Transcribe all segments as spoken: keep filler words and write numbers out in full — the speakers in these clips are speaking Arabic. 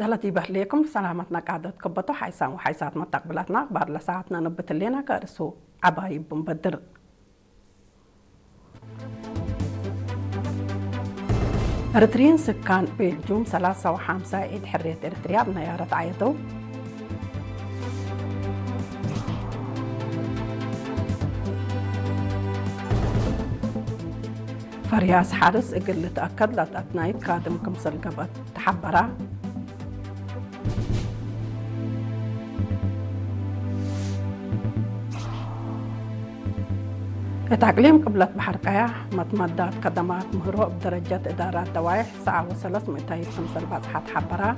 دلتي بهليكم سلامتنا قاعدة تكبطوا حيسان وحيسات مستقبلاتنا أخبار لساعتنا نبت لنا كارسو عبايب بمبدر. إريتريين سكان بيلجوم ثلاثة وخمسة عيد حرية إريتريا بنيارة عيدو. فرياس حارس اقل تأكد لا تأتناي كادم كمسل قبط تحبرا. التعليم قبلت بحر قياح متمدات خدمات مهروء بدرجة إدارات دوايح ساعة وثلاث مئتين كمسل بطحة حبرا.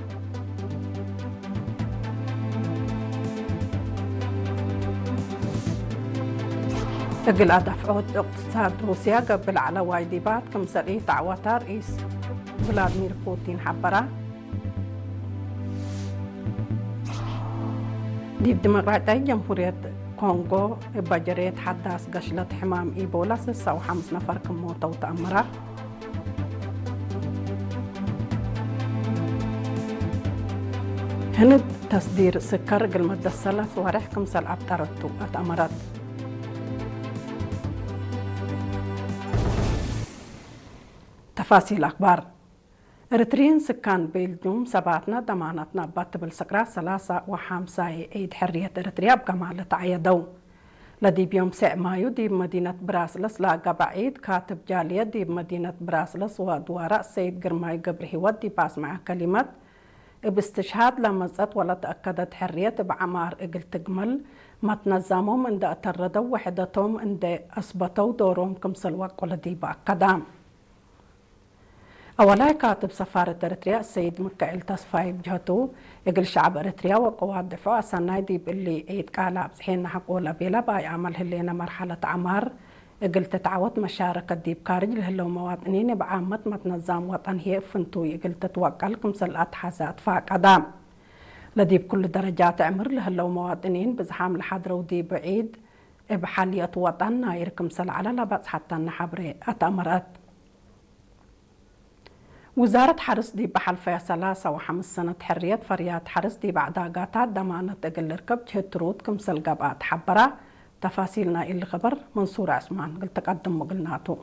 اقل أدفعود اقتصاد روسيا قبل على وايديبات كمسل إيه تعواتار رئيس فلاديمير بوتين حبرا. ديب ديمقراطية جمهورية كونغو بجريت حداث قشلة حمام إيبولا سسة وخمس نفر كموتوا وتأمرا. هند تصدير سكر قل الثلاث ورح كمسل أبطرتو أتأمرت. تفاصيل أخبار إريتريين سكان بيلجوم سباتنا ضمانتنا بات بالسكرة ثلاثة وخمسة عيد حرية إريتريا بكمال تعيدو لدي بيوم ساعة مايو دي بمدينة براسلس لاقى بعيد كاتب جالية دي بمدينة براسلس ودوارة سيد قرماي قبره ودي باس مع كلمات باستشهاد لمزت ولا تأكدت حرية بعمار اقل تقمل ما تنظموا من دا اتردوا وحدتهم ان دا اثبتوا دورهم كمسل وق ولدي بأقدام. أولا كاتب سفارة إريتريا السيد مكائيل تصفاي بجهته يقول شعب إريتريا وقوات دفاع سنايدي باللي عيد قالا بسحين حقولا بيلا باي عمل هلينا مرحلة عمار يقول تتعود مشاركة ديب كارج لهلو مواطنين بعامة متنظم وطن هي فنتو يقول تتوكل كمسل أتحازات فاق أدام لديب كل درجات عمر لهلو مواطنين بزحام الحضر ودي بعيد بحالية وطن ناير كمسل على لبس حتى النحبري أتأمرت. وزارة حرس دي بحلفة ثلاثة وخمس سنة حرية فريات حرس دي بعد قاطع ضمانة اقل ركب جهة رود كمسل قبات حبرة. تفاصيلنا اللي خبر منصور عثمان قلت تقدم وقلناتو.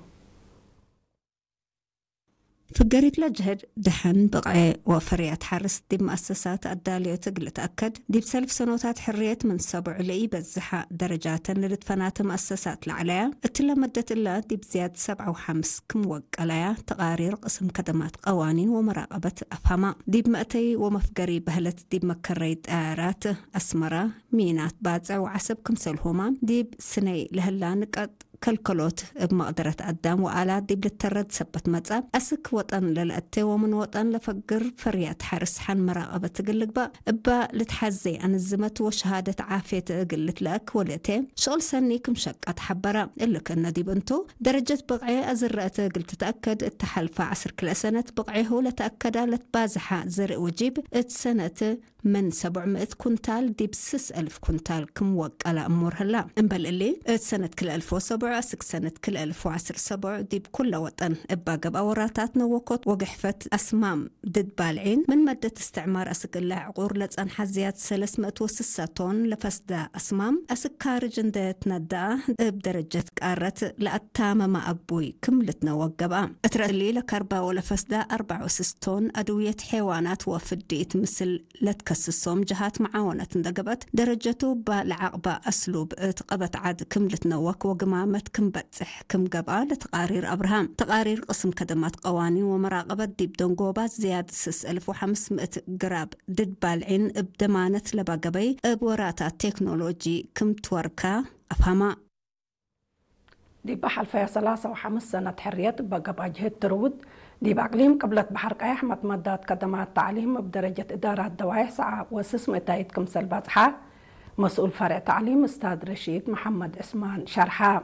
فقريت لجهد دحن بقعي وفريات حرس دي مؤسسات الدالية تقل تأكد دي بسلف سنوات حرية من سبع لئي بزحة درجات لدفنات مؤسسات العليا اتلا مدت إلا دي بزياد سبعة وخمس كم وق عليا تقارير قسم كدمات قوانين ومراقبة أفهمة دي بمأتي ومفقري بهلت دي بمكريد آرات أسمرة مينات بازع وعسب كمسلهما دي بسني لهلا نقاد كالكلوت بمقدرة قدام وآلات دي بلترد سبت مزا أسك وطن للأتي ومن وطن لفقر فريات حرس حن مراقبة تقلق با إبا لتحزي عن الزمت وشهادة عافية قلت لك وليتي شغل سنيكم شك أتحبرا إلا كان دي بنتو درجة بقعي أزرقت قلت تأكد التحلفة عسر كل سنة بقعي هو لتأكد لتبازحة زرق وجيب السنة من سبعمائة كنتال دي بسس ألف كنتال كم وق على أمور هلا انبل اللي سنة كل ألف وسبع سك سنة كل ألف وعسر سبع دي بكل وطن إبا قبا وراتاتنا وقت وقحفت أسمام ضد بالعين من مادة استعمار أسك الله عقور لتسان حزيات سلسمة وسساتون لفسدا أسمام أسك كارجن دا تندا بدرجة قارت لأتامة ما أبوي كملتنا وقبا أترألي لكربا ولفسدا أربع وستون أدوية حيوانات وفديت مثل لتك كسسوم جهات معاونة اندقبت درجته بالعقبة أسلوب تقبت عاد كملت نوك وقمامة كم بتسح كم قبا لتقارير أبرهام تقارير قسم كدمات قوانين ومراقبة ديب دونقوبات زيادة سس ألف وخمسمائة قراب ضد بالعين بدمانة لباقبي بوراتات تكنولوجي كم توركا أفهما دي بحلفة ثلاثة وخمس سنة حرية بقبا جهة ترود دي بأقليم قبلت بحر قيح متمدات قدمات تعليم بدرجة إدارة دوايح ساعة وسسمة تايد كمسل بازحة مسؤول فرع تعليم أستاذ رشيد محمد عثمان شرحة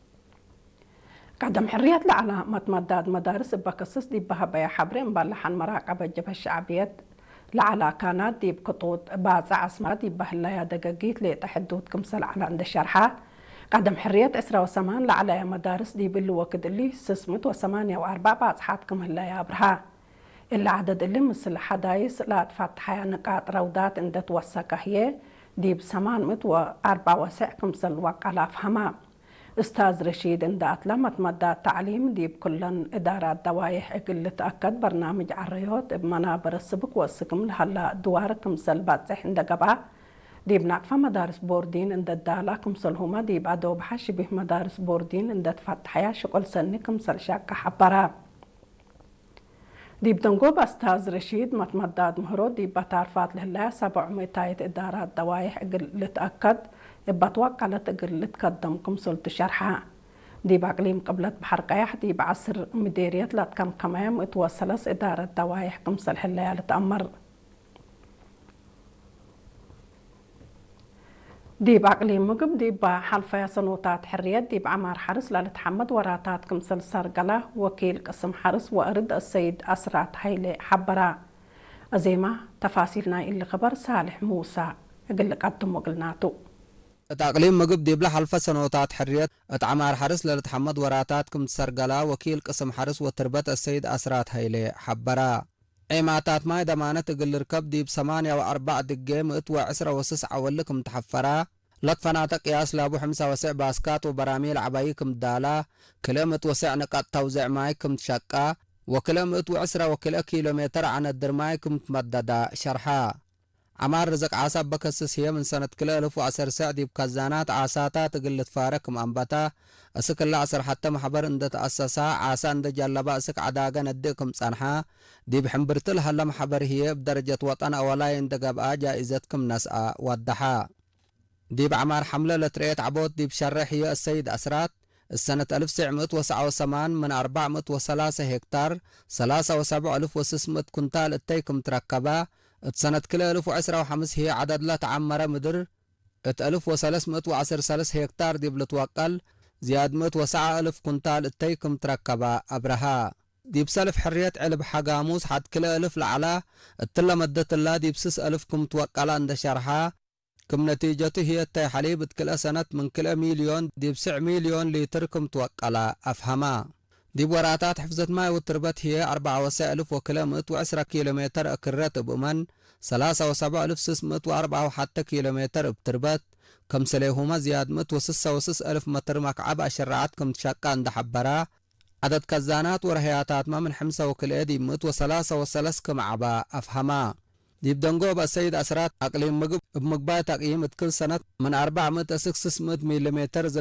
قدم حرية لعلى متمدات مدارس بكسس دي بها بيا حبرين مبلحا مراقبة جبهة الشعبية لعلى كانت دي بكطوط بازع اسمها دي بهلايا دقاقيت لتحدود كمسل على عند الشرحة قدم حرية إسرة وثمان لعلى مدارس دي بالوقت اللي سسمت وثمانية وأربعة بعض حاتكم هلا يا برها اللي عدد اللي مثل حدايس لا تفتح نقاط رودات عند توسك هي دي بسمان مت وأربعة وسع كمسل وقع فهما استاذ رشيد عند أتلمت مدى التعليم دي بكل إدارات دوايح اقل تأكد برنامج عريوت بمنابر السبك والسكم لهلا دوار كمسل باتح عند قبعة دي بنعرف مدارس بوردين عند الدالة كمسل هما دي بعدو بحش به مدارس بوردين عند تفتحيا شغل سنة كمسل شاكة حبرا دي بدنقوب أستاذ رشيد متمداد مهرود دي بتعرفات لله سبعمية إدارات دوايح اقل تأكد بتوقع لتقل تقدم كمسل تشرحها دي بأقليم قبلت بحر قيح دي بعصر مديرية لتكم قمام اتوصلت إدارة دوايح كمسل حلية لتأمر دي بأقليم مقب دي بحلفة سنوتات حريات دي بعمار حرس للتحمد وراتات كمسل سرقلة وكيل قسم حرس وأرد السيد أسرات هيلي حبرا أزيمة تفاصيلنا اللي خبر صالح موسى أقل قدم وقلناتو تقليم مقب دي بلا حلفة سنوتات حريات اتعمار حرس للتحمد وراتات كمسل سرقلة وكيل قسم حرس وتربت السيد أسرات هيلي حبرا ايماتات ماي دمانة تقل ركب دي بثمانية وأربع دقيم اتوى عسرة وسسعة ولكم تحفرا لطفناتك قياس لابو حمسة وسع باسكات وبراميل عبايكم دالا كلمة وسع نقاط توزيع مايكم تشقا وكلمة وعسرة وكلا كيلومتر عن الدرمايكم تمددا شرحا عمار رزق عاسب بكسس هي من سنة كلا ألف وعسر سعدي بكزانات عاساتا تقل تفاركم أنبتا أسك الله عسر حتى محبر اند تأسسا عاسا اند جلبا أسك عداقا نديكم صنحا دي بحنبرتل هلا محبر هي بدرجة وطن أولا يندقب جائزتكم نسأ ودحا دي بعمار حملة لتريت عبود دي بشرح هي السيد أسرات السنة ألف وتسعمائة وسبعة وثمانين من أربعمائة وثلاثة هكتار ثلاثة وسبعة ألف وستمائة كنتال التيكم تركبا سنة كلا ألف وعشرة وحمس هي عدد لا تعمر مدر ات ألف وثلاثمائة وعشر ثلاث هكتار دي بلتوقل زياد مئة وسبعة ألف كنتال التيكم تركبا أبرها دي بسلف حرية علب حقاموس حد كلا ألف لعلا التلا مدت الله دي بسس ألف كم توقلا عند شرحا كم نتيجته هي التاي حليب كلا سنة من كلا مليون دي بسع مليون لتركم توقلا أفهما دي بوراتات حفظت ماي وتربت هي أربعة وسبعين ألف وكلا مئة وعشرة كيلومتر أكرات بأمن ثلاثة وسبعة ألف وستمائة وأربعة وحتى كيلومتر بتربت كم سليهما زياد مئة وستة وستين ألف متر مكعب أشرعاتكم تشقى عند حبرا عدد كزانات ورهياتات ما من حمسة وكلا دي مئة وثلاثة وثلاثة كم عبا أفهما دي بدنقوب السيد أسرات أقليم مقب بمقبات تقييم كل سنة من أربعمائة إلى ستمائة ملم